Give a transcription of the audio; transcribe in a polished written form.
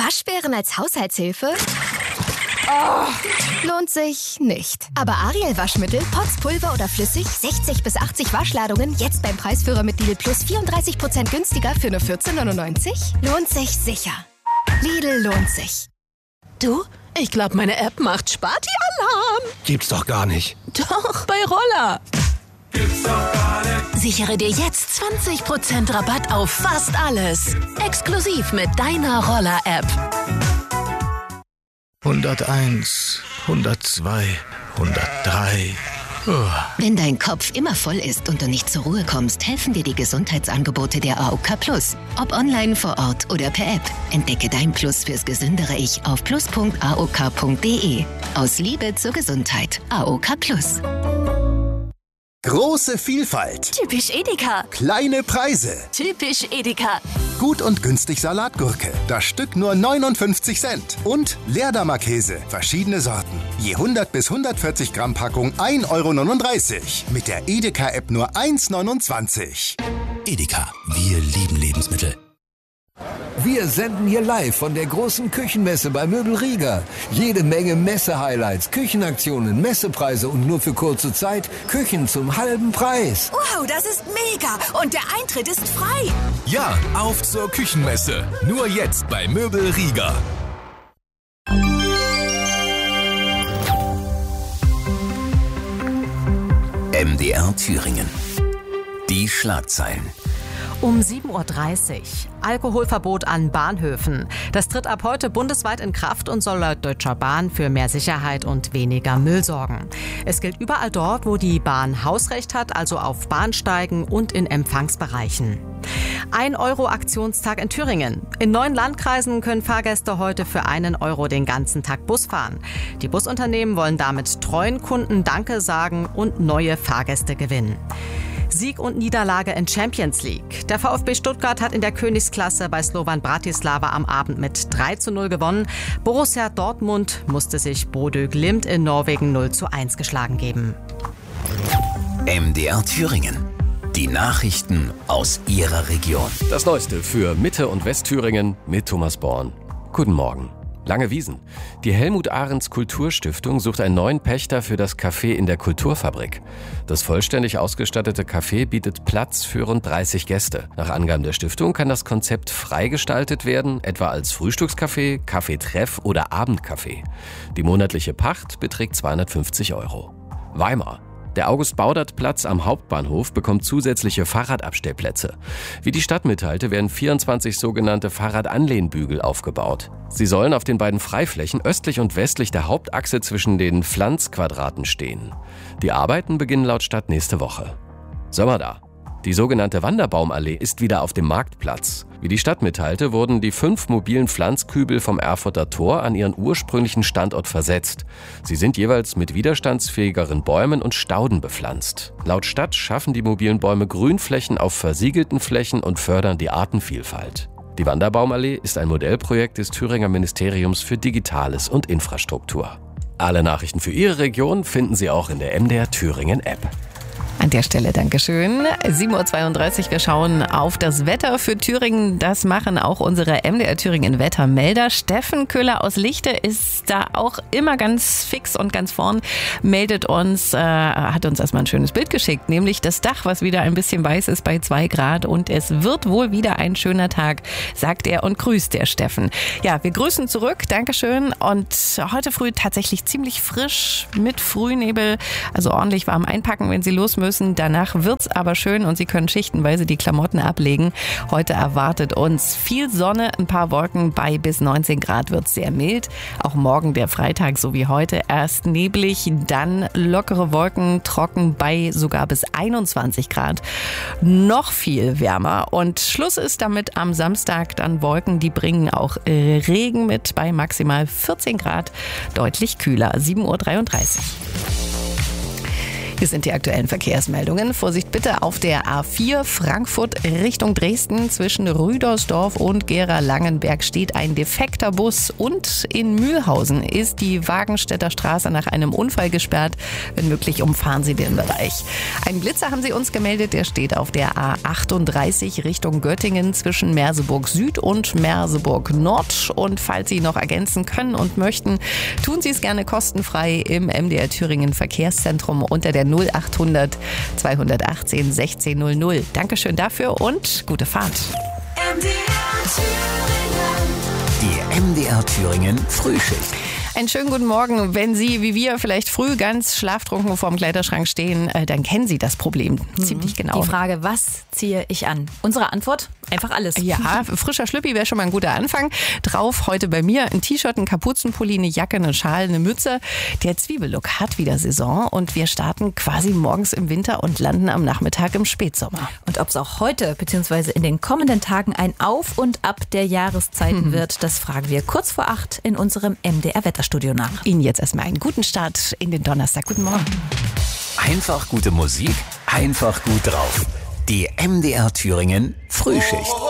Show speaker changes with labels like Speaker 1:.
Speaker 1: Waschbären als Haushaltshilfe? Lohnt sich nicht. Aber Ariel Waschmittel, Pots, Pulver oder flüssig, 60 bis 80 Waschladungen, jetzt beim Preisführer mit Lidl Plus 34% günstiger für nur 14,99? Lohnt sich sicher. Lidl lohnt sich.
Speaker 2: Du, ich glaube, meine App macht Sparti-Alarm.
Speaker 3: Gibt's doch gar nicht.
Speaker 2: Doch, bei Roller.
Speaker 4: Gibt's doch gar nicht.
Speaker 2: Sichere dir jetzt 20% Rabatt auf fast alles. Exklusiv mit deiner Roller-App.
Speaker 3: 101, 102, 103.
Speaker 5: Wenn dein Kopf immer voll ist und du nicht zur Ruhe kommst, helfen dir die Gesundheitsangebote der AOK Plus. Ob online, vor Ort oder per App. Entdecke dein Plus fürs gesündere Ich auf plus.aok.de. Aus Liebe zur Gesundheit. AOK Plus.
Speaker 6: Große Vielfalt.
Speaker 2: Typisch Edeka.
Speaker 6: Kleine Preise.
Speaker 2: Typisch Edeka.
Speaker 6: Gut und günstig Salatgurke. Das Stück nur 59 Cent. Und Leerdammer Käse. Verschiedene Sorten. Je 100 bis 140 Gramm Packung 1,39 €. Mit der Edeka-App nur 1,29 €.
Speaker 7: Edeka. Wir lieben Lebensmittel.
Speaker 8: Wir senden hier live von der großen Küchenmesse bei Möbel Rieger. Jede Menge Messe-Highlights, Küchenaktionen, Messepreise und nur für kurze Zeit Küchen zum halben Preis.
Speaker 9: Wow, das ist mega! Und der Eintritt ist frei!
Speaker 7: Ja, auf zur Küchenmesse. Nur jetzt bei Möbel Rieger. MDR Thüringen. Die Schlagzeilen.
Speaker 10: Um 7:30 Uhr. Alkoholverbot an Bahnhöfen. Das tritt ab heute bundesweit in Kraft und soll laut Deutscher Bahn für mehr Sicherheit und weniger Müll sorgen. Es gilt überall dort, wo die Bahn Hausrecht hat, also auf Bahnsteigen und in Empfangsbereichen. 1-Euro-Aktionstag in Thüringen. In 9 Landkreisen können Fahrgäste heute für 1 € den ganzen Tag Bus fahren. Die Busunternehmen wollen damit treuen Kunden Danke sagen und neue Fahrgäste gewinnen. Sieg und Niederlage in Champions League. Der VfB Stuttgart hat in der Königsklasse bei Slovan Bratislava am Abend mit 3:0 gewonnen. Borussia Dortmund musste sich Bodø Glimt in Norwegen 0:1 geschlagen geben.
Speaker 7: MDR Thüringen. Die Nachrichten aus Ihrer Region.
Speaker 11: Das Neueste für Mitte- und Westthüringen mit Thomas Born. Guten Morgen. Lange Wiesen. Die Helmut-Ahrens-Kulturstiftung sucht einen neuen Pächter für das Café in der Kulturfabrik. Das vollständig ausgestattete Café bietet Platz für rund 30 Gäste. Nach Angaben der Stiftung kann das Konzept freigestaltet werden, etwa als Frühstückscafé, Kaffeetreff oder Abendcafé. Die monatliche Pacht beträgt 250 €. Weimar. Der August-Baudert-Platz am Hauptbahnhof bekommt zusätzliche Fahrradabstellplätze. Wie die Stadt mitteilte, werden 24 sogenannte Fahrradanlehnbügel aufgebaut. Sie sollen auf den beiden Freiflächen östlich und westlich der Hauptachse zwischen den Pflanzquadraten stehen. Die Arbeiten beginnen laut Stadt nächste Woche. Sommer da. Die sogenannte Wanderbaumallee ist wieder auf dem Marktplatz. Wie die Stadt mitteilte, wurden die 5 mobilen Pflanzkübel vom Erfurter Tor an ihren ursprünglichen Standort versetzt. Sie sind jeweils mit widerstandsfähigeren Bäumen und Stauden bepflanzt. Laut Stadt schaffen die mobilen Bäume Grünflächen auf versiegelten Flächen und fördern die Artenvielfalt. Die Wanderbaumallee ist ein Modellprojekt des Thüringer Ministeriums für Digitales und Infrastruktur. Alle Nachrichten für Ihre Region finden Sie auch in der MDR Thüringen App.
Speaker 12: An der Stelle Dankeschön. 7:32 Uhr, wir schauen auf das Wetter für Thüringen. Das machen auch unsere MDR Thüringen Wettermelder. Steffen Köhler aus Lichte ist da auch immer ganz fix und ganz vorn, meldet uns, hat uns erstmal ein schönes Bild geschickt, nämlich das Dach, was wieder ein bisschen weiß ist bei 2 Grad und es wird wohl wieder ein schöner Tag, sagt er und grüßt der Steffen. Ja, wir grüßen zurück, Dankeschön, und heute früh tatsächlich ziemlich frisch mit Frühnebel, also ordentlich warm einpacken, wenn Sie los müssen. Danach wird's aber schön und Sie können schichtenweise die Klamotten ablegen. Heute erwartet uns viel Sonne, ein paar Wolken, bei bis 19 Grad wird's sehr mild. Auch morgen der Freitag, so wie heute, erst neblig, dann lockere Wolken, trocken bei sogar bis 21 Grad. Noch viel wärmer und Schluss ist damit am Samstag dann Wolken, die bringen auch Regen mit bei maximal 14 Grad, deutlich kühler, 7:33 Uhr. Hier sind die aktuellen Verkehrsmeldungen. Vorsicht bitte auf der A4 Frankfurt Richtung Dresden. Zwischen Rüdersdorf und Gera-Langenberg steht ein defekter Bus. Und in Mühlhausen ist die Wagenstädter Straße nach einem Unfall gesperrt. Wenn möglich, umfahren Sie den Bereich. Ein Blitzer haben Sie uns gemeldet. Der steht auf der A38 Richtung Göttingen zwischen Merseburg Süd und Merseburg Nord. Und falls Sie noch ergänzen können und möchten, tun Sie es gerne kostenfrei im MDR Thüringen Verkehrszentrum unter der 0800 218 1600. Dankeschön dafür und gute Fahrt.
Speaker 13: Die MDR Thüringen Frühschicht.
Speaker 12: Einen schönen guten Morgen. Wenn Sie, wie wir, vielleicht früh ganz schlaftrunken vorm Kleiderschrank stehen, dann kennen Sie das Problem ziemlich genau.
Speaker 14: Die Frage, was ziehe ich an? Unsere Antwort? Einfach alles.
Speaker 12: Ja, frischer Schlüppi wäre schon mal ein guter Anfang. Drauf heute bei mir ein T-Shirt, ein Kapuzenpulli, eine Jacke, eine Schal, eine Mütze. Der Zwiebellook hat wieder Saison und wir starten quasi morgens im Winter und landen am Nachmittag im Spätsommer.
Speaker 14: Und ob es auch heute bzw. in den kommenden Tagen ein Auf und Ab der Jahreszeiten wird, das fragen wir kurz vor 8 in unserem MDR-Wetterstudio nach.
Speaker 12: Ihnen jetzt erstmal einen guten Start in den Donnerstag. Guten Morgen.
Speaker 13: Einfach gute Musik, einfach gut drauf. Die MDR Thüringen Frühschicht.